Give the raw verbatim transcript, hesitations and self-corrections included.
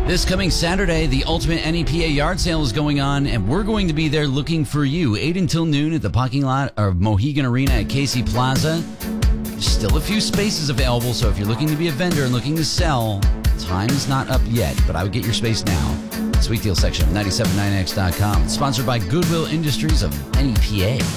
This coming Saturday, the Ultimate N E P A yard sale is going on, and we're going to be there looking for you. eight until noon at the parking lot of Mohegan Arena at Casey Plaza. There's still a few spaces available, so if you're looking to be a vendor and looking to sell, time is not up yet, but I would get your space now. Sweet Deal section of nine seven nine X dot com. Sponsored by Goodwill Industries of N E P A.